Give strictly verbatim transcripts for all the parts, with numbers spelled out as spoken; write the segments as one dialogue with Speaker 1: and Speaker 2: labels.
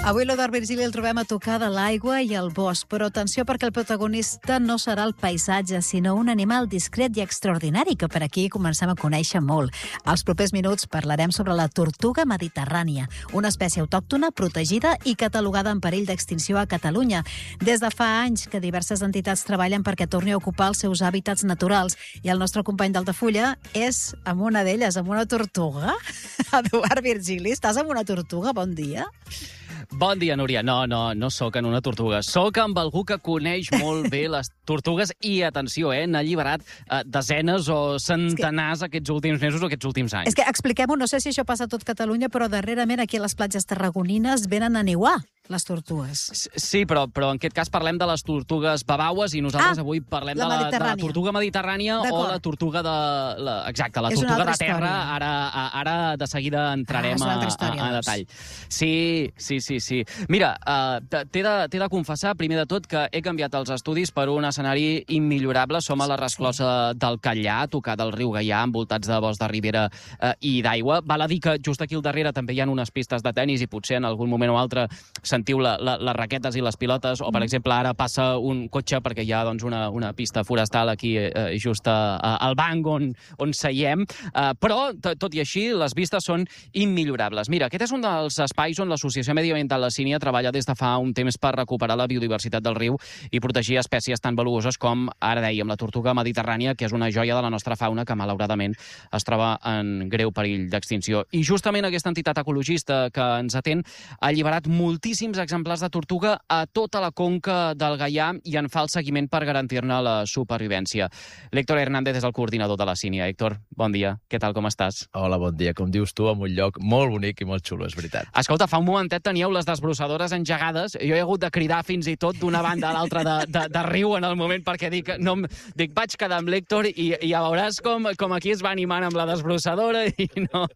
Speaker 1: Avui l'Eduard Virgili el trobem a tocar de l'aigua i el bosc, però atenció perquè el protagonista no serà el paisatge, sinó un animal discret i extraordinari que per aquí comencem a conèixer molt. Als propers minuts parlarem sobre la tortuga mediterrània, una espècie autòctona, protegida i catalogada en perill d'extinció a Catalunya. Des de fa anys que diverses entitats treballen perquè torni a ocupar els seus hàbitats naturals i el nostre company d'Altafulla és amb una d'elles, amb una tortuga. Eduard Virgili, estàs amb una tortuga? Bon dia.
Speaker 2: Bon dia, Núria. No, no, no sóc en una tortuga. Sóc amb algú que coneix molt bé les tortugues i, atenció, eh, n'ha alliberat eh, desenes o centenars que... aquests últims mesos o aquests últims anys.
Speaker 1: És que expliquem-ho, no sé si això passa a tot Catalunya, però darrerament aquí a les platges tarragonines venen a niuar les tortugues.
Speaker 2: Sí, però, però en aquest cas parlem de les tortugues babaues i nosaltres ah, avui parlem de la, de la tortuga mediterrània o la tortuga de... La, exacte, la
Speaker 1: és
Speaker 2: tortuga de terra.
Speaker 1: Història.
Speaker 2: Ara, ara de seguida entrarem
Speaker 1: ah,
Speaker 2: a, a, a detall. Sí, sí, sí, sí. Mira, uh, t'he de, de confessar, primer de tot, que he canviat els estudis per un escenari immillorable. Som a la resclosa sí. del Catllà, a tocar del riu Gaià, envoltats de bosc de ribera uh, i d'aigua. Val a dir que just aquí al darrere també hi ha unes pistes de tennis i potser en algun moment o altre sentiu la, la, les raquetes i les pilotes, o per mm. exemple ara passa un cotxe perquè hi ha doncs, una, una pista forestal aquí eh, just a, a, al banc on, on seiem, eh, però tot i així les vistes són immillorables. Mira, aquest és un dels espais on l'Associació Mediambiental La Sínia treballa des de fa un temps per recuperar la biodiversitat del riu i protegir espècies tan valuoses com, ara dèiem, la tortuga mediterrània, que és una joia de la nostra fauna que malauradament es troba en greu perill d'extinció. I justament aquesta entitat ecologista que ens atén ha alliberat moltíssims exemplars de tortuga a tota la conca del Gaià i en fa el seguiment per garantir-ne la supervivència. L'Héctor Hernández és el coordinador de la Sínia. Héctor, bon dia. Què tal, com estàs?
Speaker 3: Hola, bon dia. Com dius tu, en un lloc molt bonic i molt xulo, és veritat.
Speaker 2: Escolta, fa un momentet teníeu les desbrossadores engegades. Jo he hagut de cridar fins i tot d'una banda a l'altra de, de, de riu en el moment perquè dic, no, dic vaig quedar amb l'Héctor i, i ja veuràs com, com aquí es va animant amb la desbrossadora i no,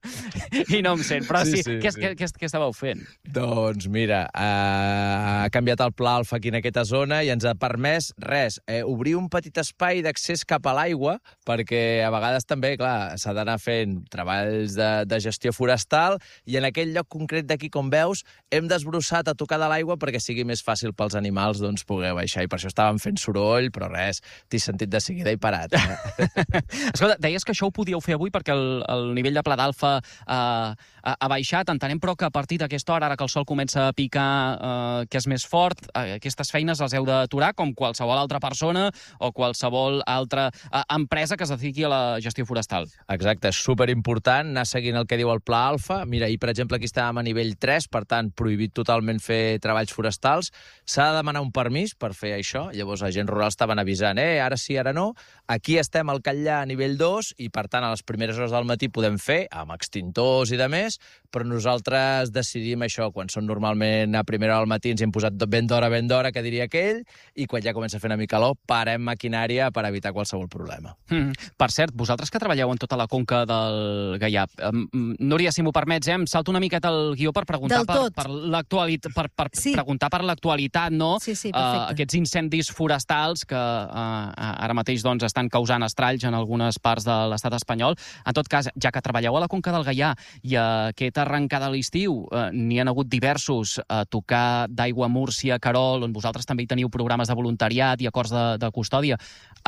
Speaker 2: i no em sent. Però sí, sí, sí, què, sí. Què, què, què estàveu fent?
Speaker 3: Doncs mira, eh, ha canviat el pla alfa aquí en aquesta zona i ens ha permès, res, eh, obrir un petit espai d'accés cap a l'aigua, perquè a vegades també, clar, s'ha d'anar fent treballs de, de gestió forestal i en aquell lloc concret d'aquí, com veus, hem desbrossat a tocar de l'aigua perquè sigui més fàcil pels animals doncs, poder baixar. I per això estàvem fent soroll, però res, t'he sentit de seguida i parat. Eh?
Speaker 2: Escolta, deies que això ho podíeu fer avui perquè el, el nivell de pla d'alfa eh, ha, ha baixat. Entenem, però, que a partir d'aquesta hora, ara que el sol comença a picar, eh, que és més fort, eh, aquestes feines les heu d'aturar com qualsevol altra persona o qualsevol altra eh, empresa que es dediqui a la gestió forestal.
Speaker 3: Exacte, és superimportant anar seguint el que diu el pla alfa. Mira, ahir, per exemple, aquí estàvem a nivell tres, per tant, prohibit totalment fer treballs forestals. S'ha de demanar un permís per fer això. Llavors, agents rurals estaven avisant, eh, ara sí, ara no. Aquí estem al Catllà a nivell dos i, per tant, a les primeres hores del matí podem fer, amb extintors i de més, però nosaltres decidim això, quan són normalment a primera hora del matí, ens hem posat ben d'hora, ben d'hora, que diria aquell, i quan ja comença a fer una mica calor, parem maquinària per evitar qualsevol problema.
Speaker 2: Mm. Per cert, vosaltres que treballeu en tota la conca del Gaià, um, Núria, si m'ho permets, eh, em salto una miqueta el guió per preguntar per, per l'actualitat, per, per sí. preguntar per l'actualitat, no?
Speaker 1: Sí, sí, perfecte.
Speaker 2: Uh, aquests incendis forestals que uh, ara mateix doncs, estan causant estralls en algunes parts de l'estat espanyol. En tot cas, ja que treballeu a la conca del Gaià i uh, aquesta arrencada a l'estiu uh, n'hi han hagut diversos a uh, tocar d'Aigua Múrcia, Querol, on vosaltres també hi teniu programes de voluntariat i acords de, de custòdia.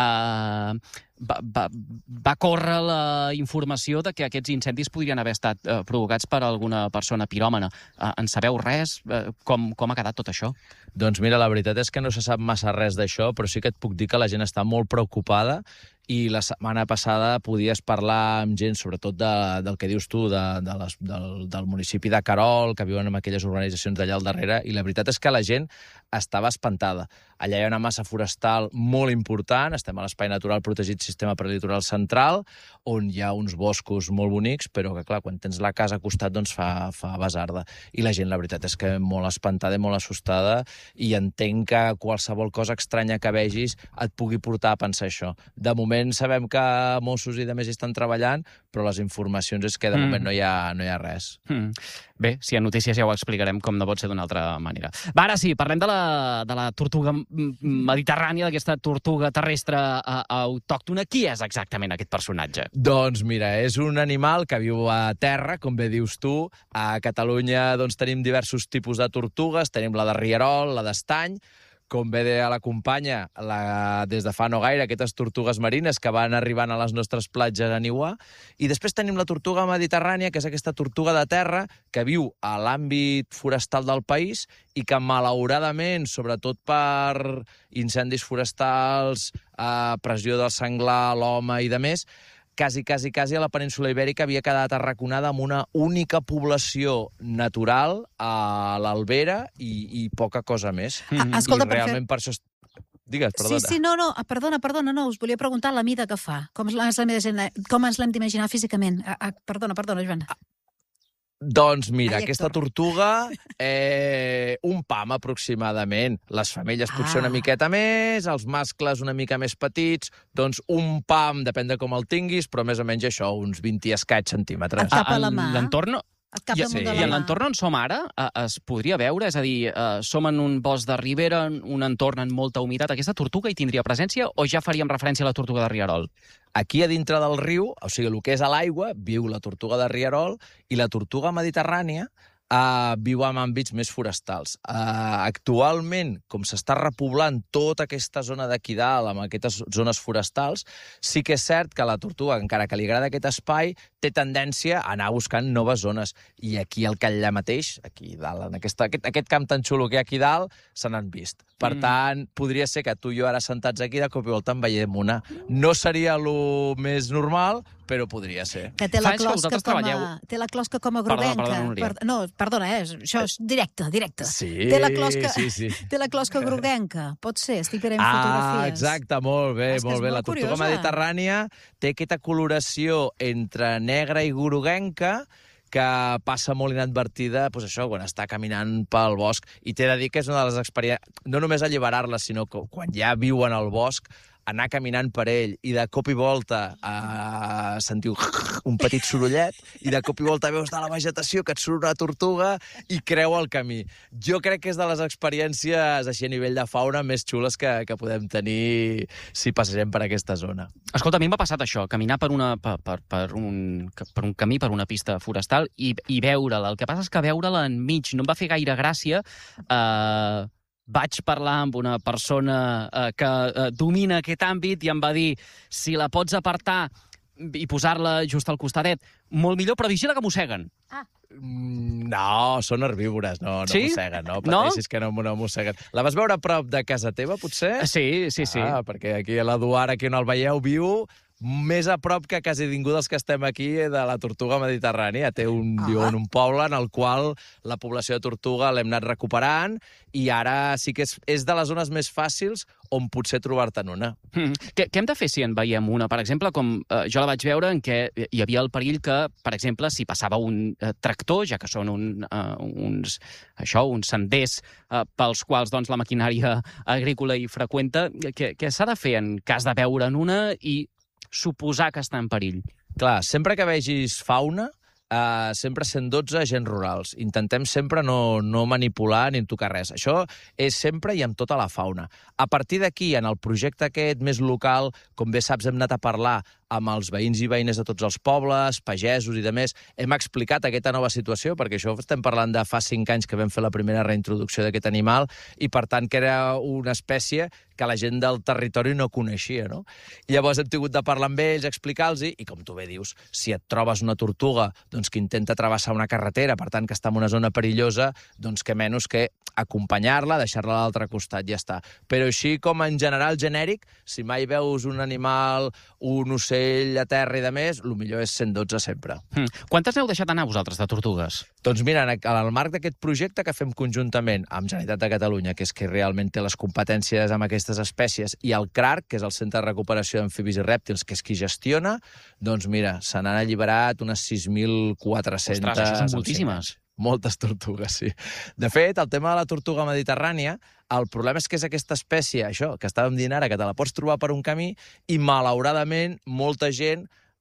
Speaker 2: Uh, va, va, va córrer la informació de que aquests incendis podrien haver estat uh, provocats per alguna persona piròmana. Uh, en sabeu res? Uh, com, com ha quedat tot això?
Speaker 3: Doncs mira, la veritat és que no se sap massa res d'això, però sí que et puc dir que la gent està molt preocupada i la setmana passada podies parlar amb gent, sobretot de, del que dius tu, de, de les, del, del municipi de Querol, que viuen en aquelles organitzacions d'allà al darrere, i la veritat és que la gent estava espantada. Allà hi ha una massa forestal molt important, estem a l'Espai Natural Protegit Sistema Prelitoral Central, on hi ha uns boscos molt bonics, però que, clar, quan tens la casa a costat, doncs fa, fa basarda. I la gent, la veritat, és que molt espantada i molt assustada, i entenc que qualsevol cosa estranya que vegis et pugui portar a pensar això. De moment sabem que Mossos i de més hi estan treballant, però les informacions és que de moment no hi ha, no hi ha res.
Speaker 2: Mm. Bé, si hi ha notícies ja ho explicarem, com no pot ser d'una altra manera. Va, ara sí, parlem de la, de la tortuga mediterrània, d'aquesta tortuga terrestre uh, autòctona. Qui és exactament aquest personatge?
Speaker 3: Doncs mira, és un animal que viu a terra, com bé dius tu. A Catalunya doncs, tenim diversos tipus de tortugues, tenim la de rierol, la d'estany, com bé deia la companya, la, des de fa no gaire, aquestes tortugues marines que van arribant a les nostres platges a niuar. I després tenim la tortuga mediterrània, que és aquesta tortuga de terra que viu a l'àmbit forestal del país i que, malauradament, sobretot per incendis forestals, eh, pressió del senglar, l'home i de més, quasi, quasi, quasi a la península Ibèrica havia quedat arraconada amb una única població natural a l'Albera i, i poca cosa més.
Speaker 1: Mm-hmm. Escolta,
Speaker 3: I realment per això... Digues, perdona.
Speaker 1: Sí, sí, no, no, perdona, perdona, no, us volia preguntar la mida que fa. Com ens l'hem com ens l'hem d'imaginar físicament? Ah, ah, perdona, perdona, Joan. Ah.
Speaker 3: Doncs mira,
Speaker 1: Ai,
Speaker 3: aquesta tortuga, eh, un pam aproximadament. Les femelles potser
Speaker 1: Ah.
Speaker 3: una miqueta més, els mascles una mica més petits, doncs un pam, depèn de com el tinguis, però més o menys això, uns vint i escaig centímetres.
Speaker 1: Et cap a la mà.
Speaker 2: L'entorn...
Speaker 1: Et cap
Speaker 2: I,
Speaker 1: damunt
Speaker 2: sí.
Speaker 1: de
Speaker 2: I
Speaker 1: la
Speaker 2: en
Speaker 1: mà.
Speaker 2: l'entorn on som ara eh, es podria veure? És a dir, eh, som en un bosc de ribera, en un entorn amb molta humitat. Aquesta tortuga hi tindria presència o ja faríem referència a la tortuga de rierol?
Speaker 3: Aquí a dintre del riu, o sigui, el que és a l'aigua, viu la tortuga de rierol i la tortuga mediterrània uh, viu en àmbits més forestals. Uh, actualment, com s'està repoblant tota aquesta zona d'aquí dalt, amb aquestes zones forestals, sí que és cert que la tortuga, encara que li agrada aquest espai, té tendència a anar buscant noves zones. I aquí al Catllà mateix, aquí dalt, en aquesta, aquest, aquest camp tan xulo que hi ha aquí dalt, se n'han vist. Per
Speaker 2: Mm.
Speaker 3: tant, podria ser que tu i jo ara sentats aquí de cop i volta en veiem una. No seria el més normal, però podria ser.
Speaker 1: Que té la,
Speaker 2: Fa anys que
Speaker 1: closca
Speaker 2: vosaltres
Speaker 1: com a,
Speaker 2: treballeu-
Speaker 1: té la closca com a
Speaker 2: Perdona,
Speaker 1: groguenca.
Speaker 2: perdona, Núria.
Speaker 1: Per, no, perdona, eh? Això és directe, directe.
Speaker 3: Sí,
Speaker 1: Té la closca,
Speaker 3: sí, sí.
Speaker 1: té la closca groguenca. Pot ser, estic veient
Speaker 3: Ah,
Speaker 1: fotografies.
Speaker 3: exacte, molt bé,
Speaker 1: És que
Speaker 3: molt
Speaker 1: és
Speaker 3: bé.
Speaker 1: molt
Speaker 3: La tortuga
Speaker 1: curiosa.
Speaker 3: mediterrània té aquesta coloració entre negra i groguenca que passa molt inadvertida, doncs això, quan està caminant pel bosc. I t'he de dir que és una de les experiències, no només alliberar-la, sinó que quan ja viuen al bosc, anar caminant per ell i de cop i volta eh, sentiu un petit sorollet i de cop i volta veus de la vegetació que et surt una tortuga i creu el camí. Jo crec que és de les experiències així a nivell de fauna més xules que, que podem tenir si passegem per aquesta zona.
Speaker 2: Escolta, a mi m'ha passat això, caminar per, una, per, per, per, un, per un camí, per una pista forestal i, i veure-la. El que passa és que veure-la enmig no em va fer gaire gràcia. Eh, vaig parlar amb una persona eh, que eh, domina aquest àmbit i em va dir si la pots apartar i posar-la just al costadet, molt millor, però vigila que mosseguen.
Speaker 1: Ah.
Speaker 3: No, són herbívores, no, no
Speaker 2: Sí?
Speaker 3: mosseguen, no?
Speaker 2: No?
Speaker 3: Pateixis que no, no mosseguen. La vas veure a prop de casa teva, potser?
Speaker 2: Sí, sí, sí.
Speaker 3: Ah, perquè aquí a l'Eduard, aquí on el veieu, viu més a prop que quasi ningú dels que estem aquí de la tortuga mediterrània. Té un,
Speaker 1: Ah.
Speaker 3: viu en un poble en el qual la població de tortuga l'hem anat recuperant i ara sí que és, és de les zones més fàcils on potser trobar-te'n una.
Speaker 2: Mm. Què, què hem de fer si en veiem una? Per exemple, com eh, jo la vaig veure en què hi havia el perill que, per exemple, si passava un eh, tractor, ja que són un, eh, uns, això, uns senders eh, pels quals doncs, la maquinària agrícola hi freqüenta, què, què s'ha de fer en cas de veure'n una i suposar que està en perill?
Speaker 3: Clar, sempre que vegis fauna, Uh, sempre cent dotze agents rurals. Intentem sempre no, no manipular ni tocar res. Això és sempre i amb tota la fauna. A partir d'aquí, en el projecte aquest més local, com bé saps, hem anat a parlar amb els veïns i veïnes de tots els pobles, pagesos i demés, hem explicat aquesta nova situació, perquè això estem parlant de fa cinc anys que vam fer la primera reintroducció d'aquest animal i, per tant, que era una espècie que la gent del territori no coneixia, no? I llavors hem tingut de parlar amb ells, explicar-los, i com tu bé dius, si et trobes una tortuga doncs, que intenta travessar una carretera, per tant, que està en una zona perillosa, doncs que menys que acompanyar-la, deixar-la a l'altre costat, ja està. Però així com en general genèric, si mai veus un animal, un ocell a terra i de més, el millor és cent dotze sempre.
Speaker 2: Mm. Quantes n'heu deixat anar vosaltres de tortugues?
Speaker 3: Doncs mira, en el marc d'aquest projecte que fem conjuntament amb Generalitat de Catalunya, que és qui realment té les competències amb aquestes espècies, i el C R A R, que és el Centre de Recuperació d'Amfibis i Rèptils, que és qui gestiona, doncs mira, se n'han alliberat unes sis mil quatre-cents...
Speaker 2: Ostres, això són moltíssimes.
Speaker 3: Moltes tortugues, sí. De fet, el tema de la tortuga mediterrània, el problema és que és aquesta espècie, això, que estàvem dient ara, que te la pots trobar per un camí i, malauradament, molta gent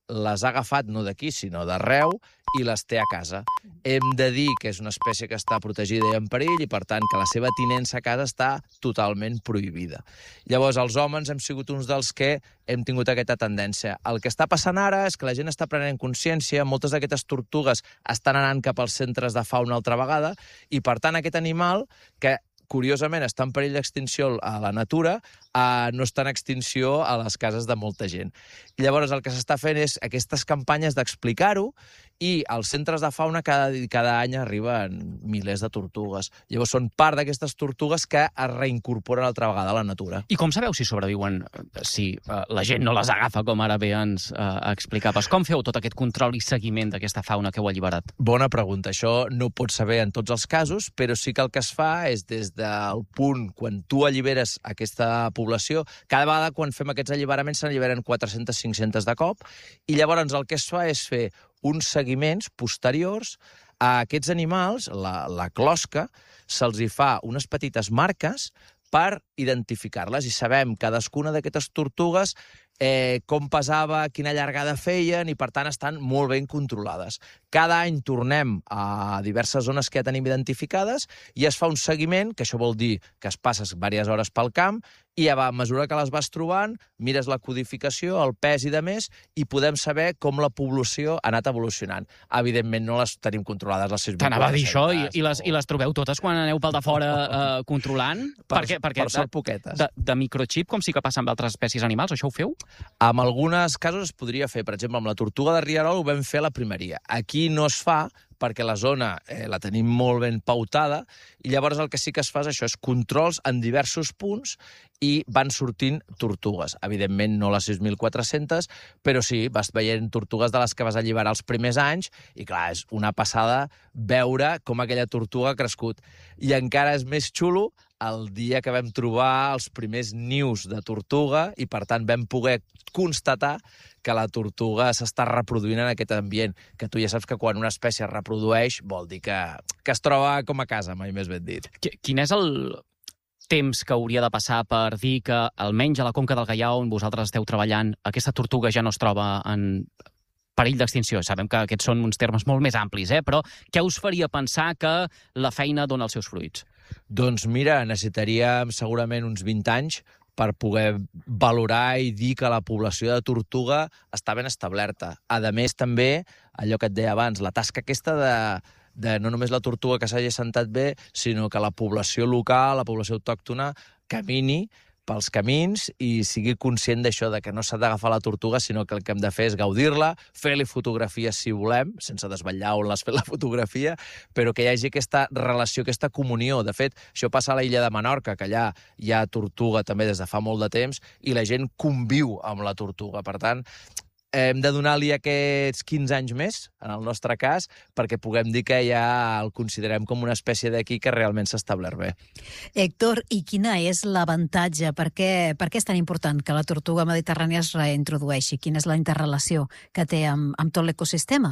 Speaker 3: les ha agafat no d'aquí, sinó d'arreu, i les té a casa. Hem de dir que és una espècie que està protegida i en perill i, per tant, que la seva tinença a casa està totalment prohibida. Llavors, els homes hem sigut uns dels que hem tingut aquesta tendència. El que està passant ara és que la gent està prenent consciència, moltes d'aquestes tortugues estan anant cap als centres de fauna altra vegada, i, per tant, aquest animal, que curiosament està en perill d'extinció a la natura, eh, no està en extinció a les cases de molta gent. I llavors el que s'està fent és aquestes campanyes d'explicar-ho, i als centres de fauna cada, cada any arriben milers de tortugues. Llavors són part d'aquestes tortugues que es reincorporen altra vegada a la natura.
Speaker 2: I com sabeu si sobreviuen, si uh, la gent no les agafa, com ara bé ens uh, explicaves? Com feu tot aquest control i seguiment d'aquesta fauna que heu alliberat?
Speaker 3: Bona pregunta. Això no ho pots saber en tots els casos, però sí que el que es fa és des del punt, quan tu alliberes aquesta població, cada vegada quan fem aquests alliberaments se n'alliberen quatre-centes a cinc-centes de cop, i llavors el que es fa és fer uns seguiments posteriors a aquests animals, la, la closca, se'ls hi fa unes petites marques per identificar-les, i sabem cadascuna d'aquestes tortugues eh, com pesava, quina llargada feien, i per tant estan molt ben controlades. Cada any tornem a diverses zones que ja tenim identificades i es fa un seguiment, que això vol dir que es passes diverses hores pel camp, i a mesura que les vas trobant, mires la codificació, el pes i de més, i podem saber com la població ha anat evolucionant. Evidentment no les tenim controlades les sis mil
Speaker 2: quatre-centes. T'anava a dir això, i, i, les, i les trobeu totes quan aneu pel de fora eh, controlant?
Speaker 3: Per,
Speaker 2: perquè, perquè
Speaker 3: per sort poquetes.
Speaker 2: De, de microchip, com sí que passa amb altres espècies animals, això ho feu?
Speaker 3: En alguns casos es podria fer. Per exemple, amb la tortuga de Rierol ho vam fer a la primeria. Aquí no es fa, perquè la zona eh, la tenim molt ben pautada, i llavors el que sí que es fa és això, és controls en diversos punts, i van sortint tortugues. Evidentment no les sis mil quatre-centes, però sí, vas veient tortugues de les que vas alliberar els primers anys, i clar, és una passada veure com aquella tortuga ha crescut. I encara és més xulo el dia que vam trobar els primers nius de tortuga, i per tant vam poder constatar que la tortuga s'està reproduint en aquest ambient, que tu ja saps que quan una espècie es reprodueix vol dir que, que es troba com a casa, mai més ben dit.
Speaker 2: Quin és el temps que hauria de passar per dir que, almenys a la Conca del Gaià, on vosaltres esteu treballant, aquesta tortuga ja no es troba en perill d'extinció? Sabem que aquests són uns termes molt més amplis, eh? Però què us faria pensar que la feina dona els seus fruits?
Speaker 3: Doncs mira, necessitaríem segurament uns vint anys per poder valorar i dir que la població de tortuga està ben establerta. A més, també, allò que et deia abans, la tasca aquesta de, de no només la tortuga que s'hagi assentat bé, sinó que la població local, la població autòctona, camini pels camins i sigui conscient d'això, de que no s'ha d'agafar la tortuga, sinó que el que hem de fer és gaudir-la, fer-li fotografies si volem, sense desvetllar on l'has fet la fotografia, però que hi hagi aquesta relació, aquesta comunió. De fet, això passa a l'illa de Menorca, que allà hi ha tortuga també des de fa molt de temps, i la gent conviu amb la tortuga. Per tant, hem de donar-li aquests quinze anys més, en el nostre cas, perquè puguem dir que ja el considerem com una espècie d'aquí que realment s'ha establert bé.
Speaker 1: Héctor, i quina és l'avantatge? Per què, per què és tan important que la tortuga mediterrània es reintrodueixi? Quina és la interrelació que té amb, amb tot l'ecosistema?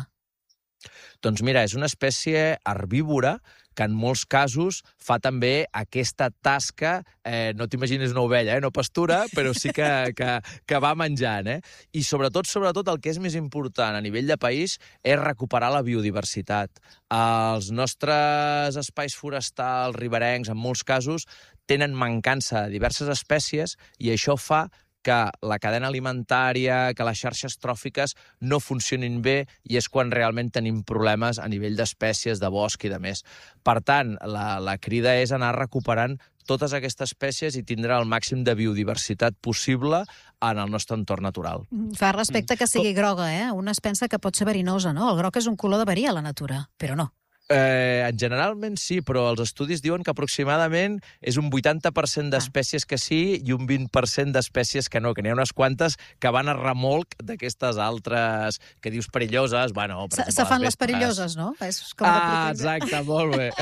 Speaker 3: Doncs mira, és una espècie herbívora que en molts casos fa també aquesta tasca, eh, no t'imagines una ovella, eh, no pastura, però sí que, que, que va menjant. Eh? I sobretot, sobretot, el que és més important a nivell de país és recuperar la biodiversitat. Els nostres espais forestals, riberencs, en molts casos, tenen mancança de diverses espècies, i això fa que la cadena alimentària, que les xarxes tròfiques no funcionin bé, i és quan realment tenim problemes a nivell d'espècies, de bosc i de més. Per tant, la, la crida és anar recuperant totes aquestes espècies i tindre el màxim de biodiversitat possible en el nostre entorn natural.
Speaker 1: Fa respecte que sigui groga, eh? Un es pensa que pot ser verinosa, no? El groc és un color de verí a la natura, però no.
Speaker 3: Eh, en generalment sí, però els estudis diuen que aproximadament és un vuitanta per cent d'espècies que sí i un vint per cent d'espècies que no, que n'hi ha unes quantes que van a remolc d'aquestes altres que dius perilloses. Bueno, per
Speaker 1: se,
Speaker 3: exemple,
Speaker 1: se fan
Speaker 3: les,
Speaker 1: les perilloses, no? És com
Speaker 3: ah, exacte, molt bé.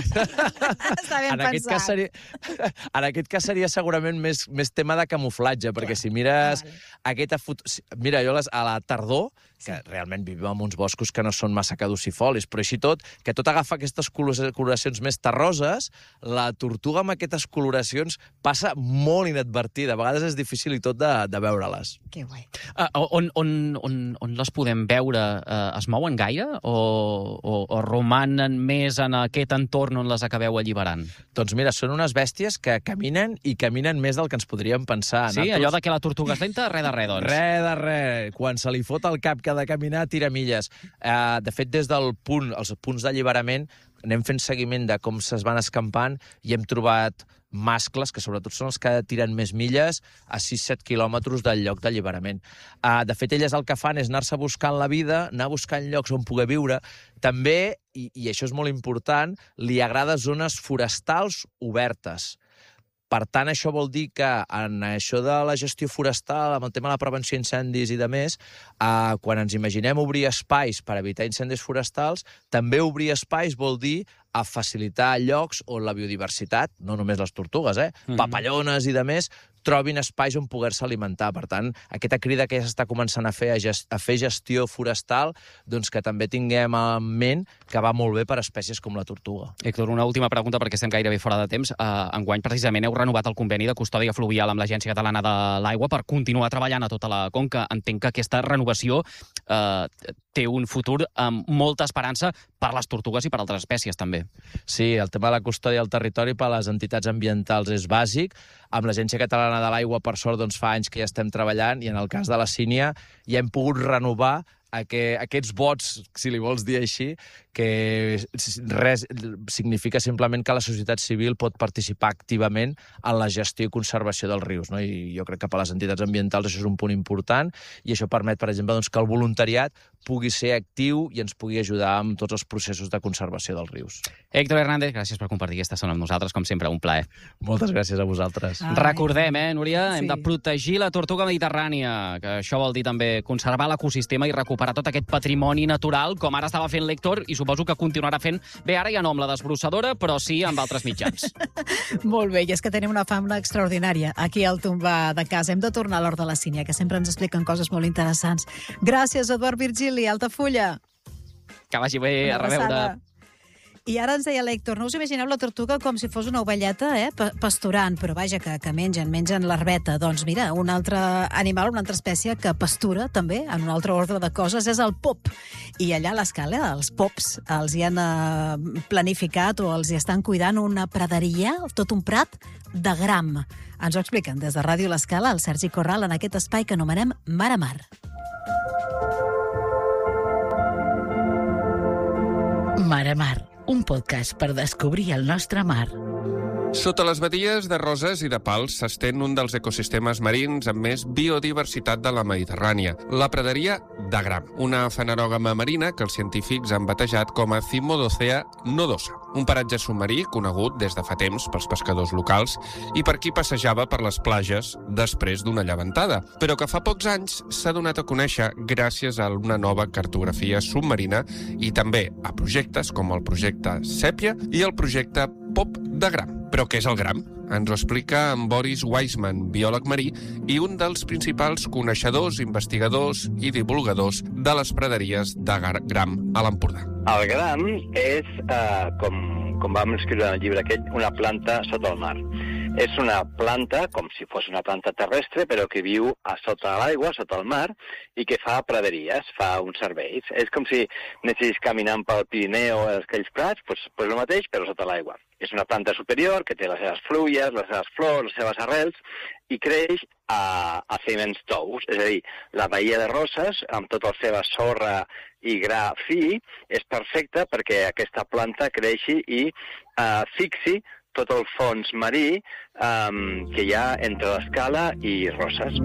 Speaker 1: Està ben
Speaker 3: en, aquest cas seria, en aquest cas seria segurament més, més tema de camuflatge, perquè si mires ah, vale. aquesta foto... Mira, jo les, a la tardor que realment vivim en uns boscos que no són massa caducifolis, però així tot, que tot agafa aquestes coloracions més terroses, la tortuga amb aquestes coloracions passa molt inadvertida. A vegades és difícil i tot de, de veure-les.
Speaker 1: Que guai.
Speaker 2: Uh, on, on, on, on les podem veure? Uh, es mouen gaire? O, o, o romanen més en aquest entorn on les acabeu alliberant?
Speaker 3: Doncs mira, són unes bèsties que caminen i caminen més del que ens podríem pensar.
Speaker 2: Sí, allò de que la tortuga és lenta, res de res, doncs.
Speaker 3: Res de res. Quan se li fot al cap que ha de caminar, tira milles. Uh, de fet, des del punt, els punts d'alliberament, anem fent seguiment de com se's van escampant i hem trobat mascles, que sobretot són els que tiren més milles, a sis a set quilòmetres del lloc d'alliberament. Uh, de fet, elles el que fan és anar-se buscant la vida, anar buscant llocs on poder viure. També, i, i això és molt important, li agrada zones forestals obertes. Per tant, això vol dir que en això de la gestió forestal, amb el tema de la prevenció d'incendis i de més, eh, quan ens imaginem obrir espais per evitar incendis forestals, també obrir espais vol dir a facilitar llocs on la biodiversitat, no només les tortugues, eh, mm-hmm. papallones i de més, trobin espais on poder-se alimentar. Per tant, aquesta crida que ja s'està començant a fer a, gest a fer gestió forestal, doncs que també tinguem en ment que va molt bé per a espècies com la tortuga.
Speaker 2: Héctor, una última pregunta, perquè estem gairebé fora de temps. Uh, enguany, precisament, heu renovat el conveni de custòdia fluvial amb l'Agència Catalana de l'Aigua per continuar treballant a tota la conca. Entenc que aquesta renovació uh, té un futur amb molta esperança per les tortugues i per altres espècies, també.
Speaker 3: Sí, el tema de la custòdia del territori per a les entitats ambientals és bàsic. Amb l'Agència Catalana de l'Aigua, per sort, doncs, fa anys que ja estem treballant, i en el cas de la sínia ja hem pogut renovar que aquests vots, si li vols dir així, que res significa simplement que la societat civil pot participar activament en la gestió i conservació dels rius, no? I jo crec que per a les entitats ambientals això és un punt important, i això permet, per exemple, doncs, que el voluntariat pugui ser actiu i ens pugui ajudar amb tots els processos de conservació dels rius.
Speaker 2: Héctor Hernández, gràcies per compartir aquesta estona amb nosaltres, com sempre, un plaer.
Speaker 3: Moltes gràcies a vosaltres.
Speaker 2: Ai. Recordem, eh, Núria, sí. hem de protegir la tortuga mediterrània, que això vol dir també conservar l'ecosistema i recuperar tot aquest patrimoni natural, com ara estava fent l'Héctor, i suposo que continuarà fent, bé, ara ja no amb la desbrossadora, però sí amb altres mitjans.
Speaker 1: Molt bé, i és que tenim una fauna extraordinària aquí al Tombar de casa. Hem de tornar a l'Hort de la Sínia, que sempre ens expliquen coses molt interessants. Gràcies, Eduard Virgili, Altafulla.
Speaker 2: Que vagi bé, a reveure.
Speaker 1: I ara ens deia l'Héctor, no us imagineu la tortuga com si fos una ovelleta, eh, pasturant, però vaja, que, que mengen, mengen l'herbeta. Doncs mira, un altre animal, una altra espècie que pastura també, en un altre ordre de coses, és el pop. I allà a l'Escala, els pops, els hi han eh, planificat o els hi estan cuidant una praderia, tot un prat de gram. Ens ho expliquen des de Ràdio l'Escala, el Sergi Corral, en aquest espai que anomenem Mar a Mar.
Speaker 4: Mar a Mar, un podcast per descobrir el nostre mar.
Speaker 5: Sota les badies de Roses i de Pals s'estén un dels ecosistemes marins amb més biodiversitat de la Mediterrània, la praderia de gram, una fanerògama marina que els científics han batejat com a Cymodocea nodosa, un paratge submarí conegut des de fa temps pels pescadors locals i per qui passejava per les platges després d'una llevantada, però que fa pocs anys s'ha donat a conèixer gràcies a una nova cartografia submarina i també a projectes com el projecte Sèpia i el projecte Pop de Gram. Però què és el gram? Ens ho explica en Boris Weisman, biòleg marí i un dels principals coneixedors, investigadors i divulgadors de les praderies de gram a l'Empordà.
Speaker 6: El gram és, eh, com, com vam escriure en el llibre aquest, una planta sota el mar. És una planta, com si fos una planta terrestre, però que viu a sota l'aigua, sota el mar, i que fa praderies, fa uns serveis. És com si anessis caminant pel Pirineu o aquells prats, doncs, doncs el mateix, però sota l'aigua. És una planta superior que té les seves fulles, les seves flors, les seves arrels, i creix a, a sediments tous. És a dir, la Badia de Roses, amb tota la seva sorra i gra fi, és perfecta perquè aquesta planta creixi i eh, fixi tot el fons marí um, que hi ha entre l'Escala i Roses.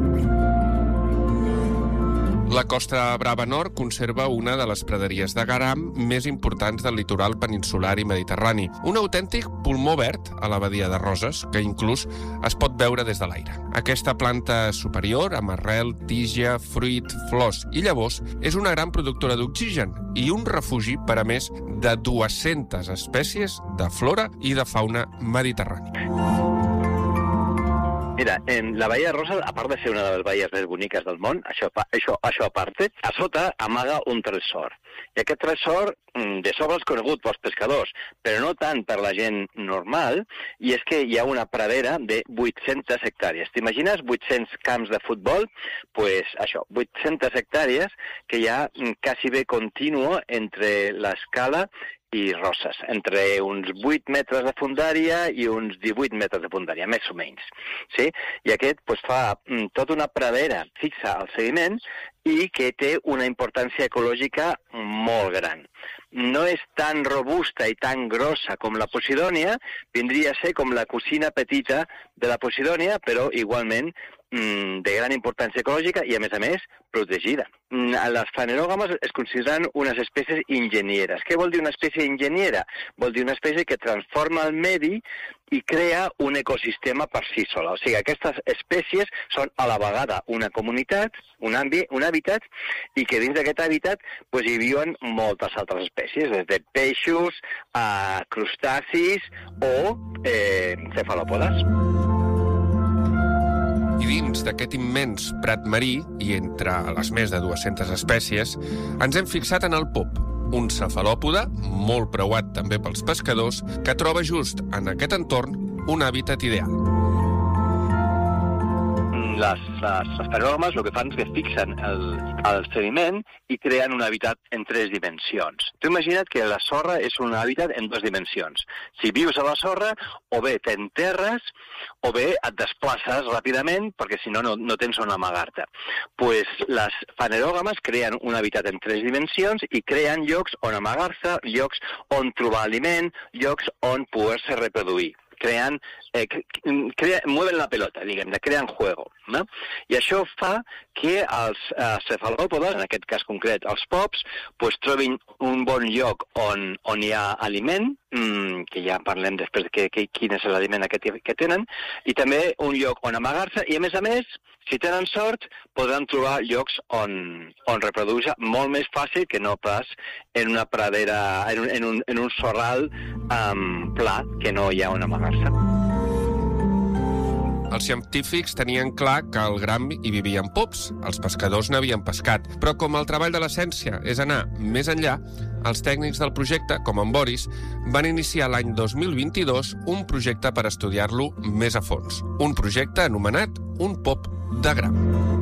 Speaker 5: La Costa Brava Nord conserva una de les praderies de gram més importants del litoral peninsular i mediterrani. Un autèntic pulmó verd a la Badia de Roses, que inclús es pot veure des de l'aire. Aquesta planta superior, amb arrel, tija, fruit, flors i llavors, és una gran productora d'oxigen i un refugi per a més de dues-centes espècies de flora i de fauna mediterrània.
Speaker 6: Mira, en la Bahia de Roses, a part de ser una de les baies més boniques del món, això, això, això a part, a sota amaga un tresor. I aquest tresor, de sobre és conegut pels pescadors, però no tant per la gent normal, i és que hi ha una pradera de vuit-centes hectàrees. T'imagines vuit-cents camps de futbol? Doncs pues això, vuit-centes hectàrees que hi ha quasi bé continuo entre l'Escala i Roses, entre uns vuit metres de fondària i uns divuit metres de fondària, més o menys. Sí? I aquest pues, fa mm, tota una pradera fixa al sediment i que té una importància ecològica molt gran. No és tan robusta i tan grossa com la Posidònia, vindria a ser com la cosina petita de la Posidònia, però igualment de gran importància ecològica i, a més a més, protegida. Les fanerògames es consideren unes espècies enginyeres. Què vol dir una espècie enginyera? Vol dir una espècie que transforma el medi i crea un ecosistema per si sola. O sigui, aquestes espècies són a la vegada una comunitat, un, ambi, un hàbitat, i que dins d'aquest hàbitat pues, hi viuen moltes altres espècies, des de peixos a crustacis o eh, cefalòpodes.
Speaker 5: I dins d'aquest immens prat marí, i entre les més de dues-centes espècies, ens hem fixat en el pop, un cefalòpode, molt preuat també pels pescadors, que troba just en aquest entorn un hàbitat ideal.
Speaker 6: Les, les, les fanerògames el que fan és que fixen el, el sediment i creen un hàbitat en tres dimensions. Tu imagina't que la sorra és un hàbitat en dues dimensions. Si vius a la sorra, o bé t'enterres, o bé et desplaces ràpidament, perquè si no, no, no tens on amagar-te. Pues les fanerògames creen un hàbitat en tres dimensions i creen llocs on amagar-se, llocs on trobar aliment, llocs on poder-se reproduir. Crean, eh, crea, mueven la pelota, diguem-ne, crean juego, no? I això fa que els eh, cefalòpodes, en aquest cas concret els pops, pues, trobin un bon lloc on, on hi ha aliment, mmm, que ja parlem després de que, que, quin és l'aliment aquest que tenen, i també un lloc on amagar-se, i a més a més, si tenen sort, podran trobar llocs on, on reproduir-se molt més fàcil que no pas en una pradera, en un, en un, en un sorral um, pla, que no hi ha on amagar-se.
Speaker 5: Els científics tenien clar que al gram hi vivien pops, els pescadors n'havien pescat, però com el treball de la ciència és anar més enllà, els tècnics del projecte, com en Boris, van iniciar l'any dos mil vint-i-dos un projecte per estudiar-lo més a fons. Un projecte anomenat Un pop de gram.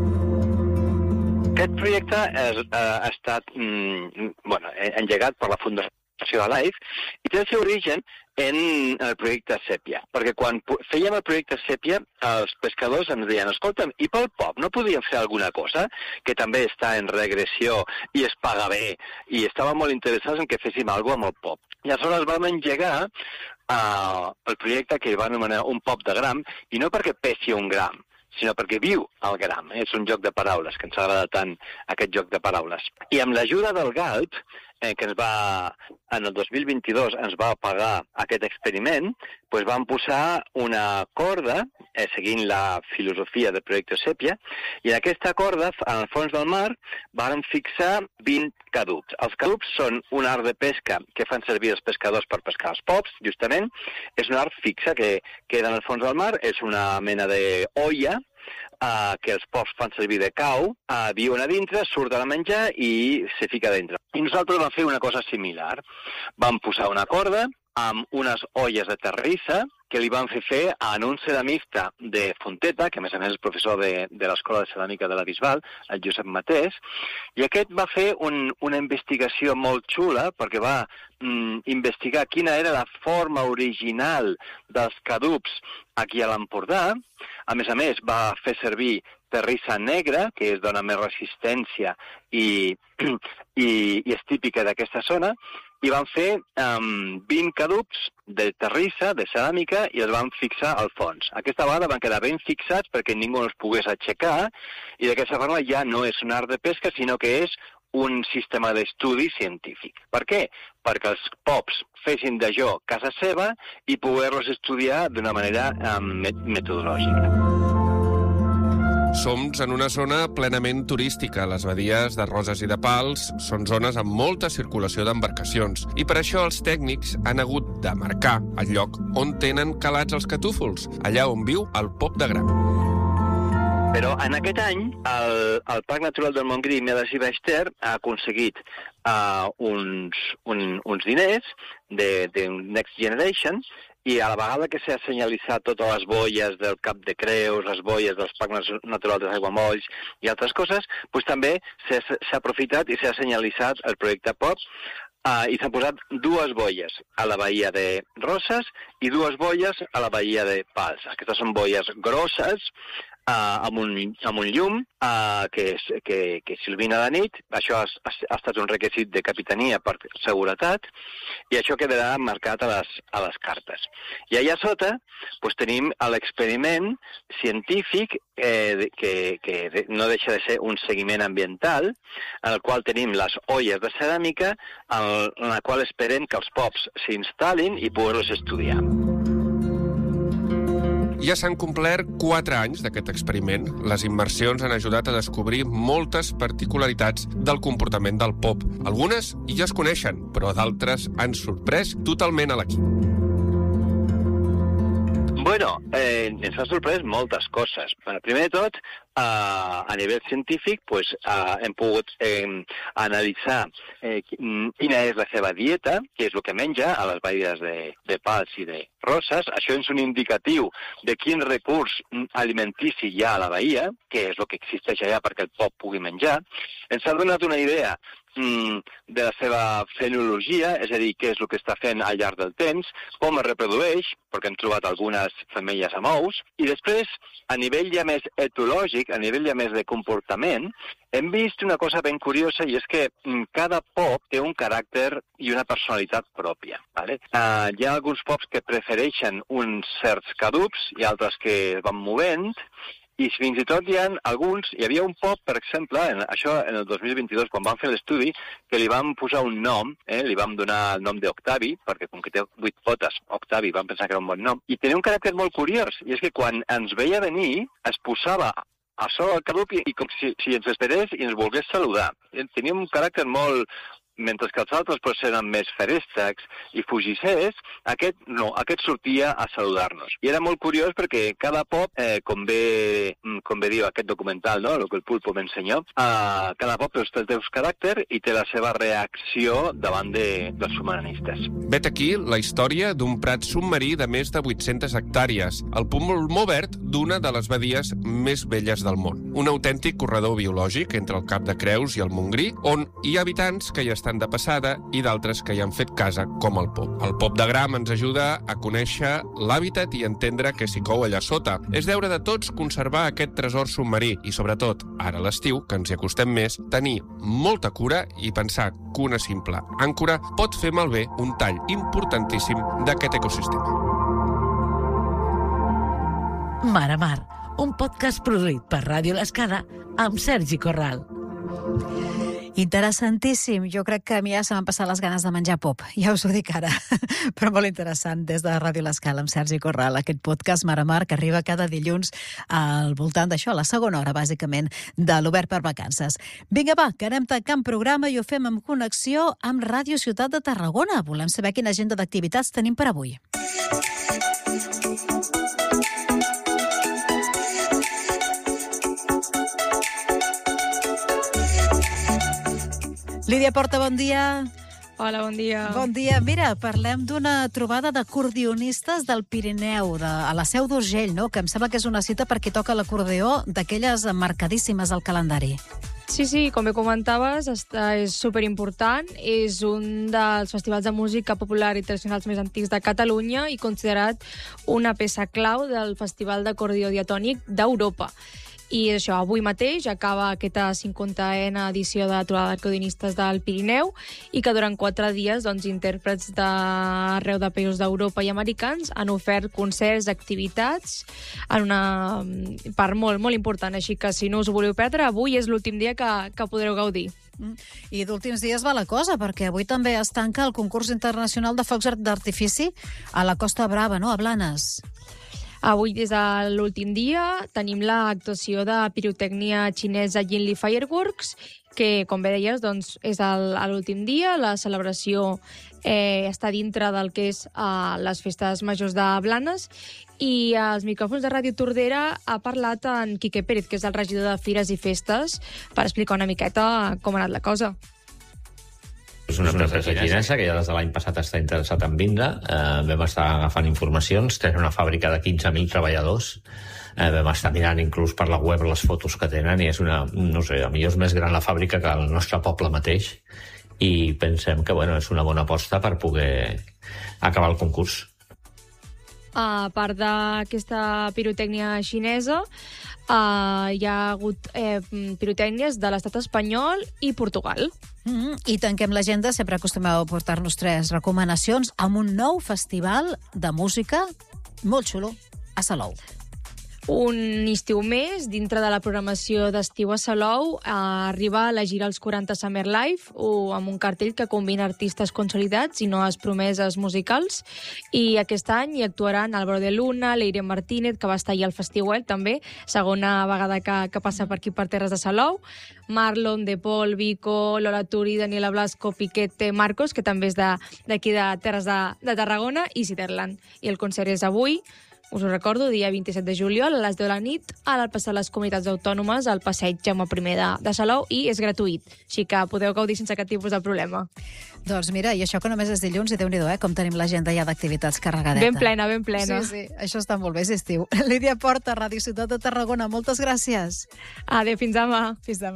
Speaker 6: Aquest projecte és, eh, ha estat mm, bueno, engegat per la Fundació de Life i té el seu origen en el projecte Sèpia. Perquè quan fèiem el projecte Sèpia, els pescadors ens deien, escolta'm, i pel pop no podíem fer alguna cosa que també està en regressió i es paga bé, i estàvem molt interessats en que féssim alguna cosa amb el pop. I aleshores vam engegar uh, el projecte que va anomenar Un pop de gram, i no perquè pesi un gram, sinó perquè viu al gram. És un joc de paraules, que ens agrada tant aquest joc de paraules. I amb l'ajuda del Galp, eh, que ens va, en el dos mil vint-i-dos ens va pagar aquest experiment, doncs vam posar una corda, eh, seguint la filosofia del projecte Sèpia, i en aquesta corda, en el fons del mar, vàrem fixar vint caducs. Els caducs són un art de pesca que fan servir els pescadors per pescar els pops, justament. És un art fixe que queda en el fons del mar, és una mena d'olla, Uh, que els pops fan servir de cau, uh, viuen a dintre, surten a menjar i se fica a dintre. I nosaltres vam fer una cosa similar. Vam posar una corda amb unes olles de terrissa que li van fer fer en un ceramista de Fonteta, que a més a més és professor de, de l'Escola de Ceràmica de la Bisbal, el Josep Matés, i aquest va fer un, una investigació molt xula, perquè va mm, investigar quina era la forma original dels caducs aquí a l'Empordà. A més a més, va fer servir terrissa negra, que es dona més resistència i, i, i és típica d'aquesta zona, i van fer um, vint caducs de terrissa, de ceràmica, i els van fixar al fons. Aquesta vegada van quedar ben fixats perquè ningú els pogués aixecar, i d'aquesta forma ja no és un art de pesca, sinó que és un sistema d'estudi científic. Per què? Perquè els pops fessin de jo casa seva i poder-los estudiar d'una manera um, metodològica.
Speaker 5: Som en una zona plenament turística. Les badies de Roses i de Pals són zones amb molta circulació d'embarcacions i per això els tècnics han hagut de marcar el lloc on tenen calats els catúfols, allà on viu el pop de gram.
Speaker 6: Però en aquest any, el, el Parc Natural del Montgrí, Medes i Baix-Ter, ha aconseguit uh, uns, un, uns diners de, de Next Generation i a la vegada que s'ha senyalitzat totes les boies del Cap de Creus, les boies dels Parcs Naturals dels Aiguamolls i altres coses, doncs també s'ha aprofitat i s'ha senyalitzat el projecte P O P uh, i s'han posat dues boies a la bahia de Roses i dues boies a la bahia de Pals. Aquestes són boies grosses, Uh, amb, un, amb un llum uh, que, és, que, que s'il·lumina de nit. Això ha, ha estat un requisit de capitania per seguretat i això quedarà marcat a les, a les cartes. I allà sota doncs, tenim l'experiment científic eh, que, que no deixa de ser un seguiment ambiental en el qual tenim les olles de ceràmica en, en la qual esperem que els pops s'instal·lin i poder-los estudiar.
Speaker 5: Ja s'han complert quatre anys d'aquest experiment. Les immersions han ajudat a descobrir moltes particularitats del comportament del pop. Algunes ja es coneixen, però d'altres han sorprès totalment a l'equip.
Speaker 6: Bueno, eh, ens ha sorprès moltes coses. Bueno, primer de tot, eh, a nivell científic, pues, eh, hem pogut eh, analitzar eh, quina és la seva dieta, què és el que menja a les badies de, de Pals i de Roses. Això és un indicatiu de quin recurs alimentici hi ha a la bahia, què és el que existeix allà perquè el pop pugui menjar. Ens ha donat una idea de la seva fenologia, és a dir, què és el que està fent al llarg del temps, com es reprodueix, perquè hem trobat algunes femelles amb ous, i després, a nivell ja més etològic, a nivell ja més de comportament, hem vist una cosa ben curiosa, i és que cada pop té un caràcter i una personalitat pròpia. Vale? Uh, hi ha alguns pops que prefereixen uns certs caducs i altres que van movent, i fins i tot hi ha alguns... Hi havia un pop, per exemple, en, això en el dos mil vint-i-dos, quan vam fer l'estudi, que li vam posar un nom, eh, li vam donar el nom d'Octavi, perquè com que té vuit potes, Octavi, vam pensar que era un bon nom, i tenia un caràcter molt curiós, i és que quan ens veia venir, es posava a sobre el caduc i, i com si, si ens esperés i ens volgués saludar. Tenia un caràcter molt... Mentre que els altres pues, eren més feréstecs i fugissers, aquest no, aquest sortia a saludar-nos. I era molt curiós perquè cada pop, eh, com, bé, com bé diu aquest documental, no? El que el pulpo m'ensenyó, eh, cada pop té el seu caràcter i té la seva reacció davant de, dels submarinistes.
Speaker 5: Vet aquí la història d'un prat submarí de més de vuit-centes hectàrees, el pulmó verd d'una de les badies més velles del món. Un autèntic corredor biològic entre el Cap de Creus i el Montgrí, on hi ha habitants que hi estan de passada i d'altres que hi han fet casa, com el pop. El pop de gram ens ajuda a conèixer l'hàbitat i entendre què s'hi cou allà sota. És deure de tots conservar aquest tresor submarí i, sobretot, ara a l'estiu, que ens hi acostem més, tenir molta cura i pensar que una simple àncora pot fer malbé un tall importantíssim d'aquest ecosistema.
Speaker 4: Mar a Mar, un podcast produït per Ràdio L'Escala amb Sergi Corral.
Speaker 1: Interessantíssim. Jo crec que a mi ja se m'han passat les ganes de menjar pop. Ja us ho dic ara. Però molt interessant des de Ràdio L'Escala amb Sergi Corral. Aquest podcast Mar a Mar que arriba cada dilluns al voltant d'això, a la segona hora, bàsicament, de l'Obert per Vacances. Vinga, va, que anem tancant programa i ho fem en connexió amb Ràdio Ciutat de Tarragona. Volem saber quina agenda d'activitats tenim per avui. Lídia Porta, bon dia.
Speaker 7: Hola, bon dia.
Speaker 1: Bon dia. Mira, parlem d'una trobada d'acordionistes del Pirineu, de, a la Seu d'Urgell, no? Que em sembla que és una cita per qui toca l'acordeó d'aquelles marcadíssimes al calendari.
Speaker 7: Sí, sí, com bé comentaves, està, és superimportant. És un dels festivals de música popular i tradicionals més antics de Catalunya i considerat una peça clau del Festival d'Acordió Diatònic d'Europa. I això, avui mateix acaba aquesta cinquantena edició de la trobada d'acordionistes del Pirineu i que durant quatre dies doncs, intèrprets d'arreu de països d'Europa i americans han ofert concerts, activitats en una part molt, molt important. Així que si no us ho voleu perdre, avui és l'últim dia que, que podreu gaudir.
Speaker 1: I d'últims dies va la cosa, perquè avui també es tanca el concurs internacional de focs d'artifici a la Costa Brava, no? A Blanes.
Speaker 7: Avui, des de l'últim dia, tenim l'actuació de pirotècnia xinesa Yinli Fireworks, que, com bé deies, doncs, és el- a l'últim dia. La celebració eh, està dintre del que és eh, les festes majors de Blanes, i als micròfons de Ràdio Tordera ha parlat en Quique Pérez, que és el regidor de Fires i Festes, per explicar una miqueta com ha anat la cosa.
Speaker 8: És una empresa xinesa que ja des de l'any passat està interessat en vindre. Eh, vam estar agafant informacions. Tenen una fàbrica de quinze mil treballadors. Eh, vam estar mirant inclús per la web les fotos que tenen i és una, no sé, a millor és més gran la fàbrica que el nostre poble mateix, i pensem que bueno, és una bona aposta per poder acabar el concurs.
Speaker 7: A part d'aquesta pirotècnia xinesa, uh, hi ha hagut eh, pirotècnies de l'estat espanyol i Portugal.
Speaker 1: Mm -hmm. I tanquem l'agenda, sempre acostumeu a portar-nos tres recomanacions, amb un nou festival de música molt xulo a Salou.
Speaker 7: Un estiu més, dintre de la programació d'estiu a Salou, eh, arriba la gira als quaranta Summer Live, o amb un cartell que combina artistes consolidats i noves promeses musicals. I aquest any hi actuaran Álvaro de Luna, Leire Martínez, que va estar ahir al Festiuet, també, segona vegada que, que passa per aquí per terres de Salou, Marlon, De Pol, Vico, Lola Turi, Daniela Blasco, Piquete, Marcos, que també és d'aquí de, de terres de, de Tarragona, i Ciderland. I el concert és avui, us ho recordo, dia vint-i-set de juliol, a les deu de la nit, al Passeig de les Comunitats Autònomes, al passeig Jaume I de, de Salou, i és gratuït, així que podeu gaudir sense cap tipus de problema.
Speaker 1: Doncs mira, i això que només és dilluns, i Déu-n'hi-do, eh, com tenim l'agenda ja d'activitats carregadeta.
Speaker 7: Ben plena, ben plena.
Speaker 1: Sí, sí, això està molt bé, és estiu. Lídia Porta, Ràdio Ciutat de Tarragona, moltes gràcies.
Speaker 7: Adéu, fins demà.
Speaker 1: Fins demà.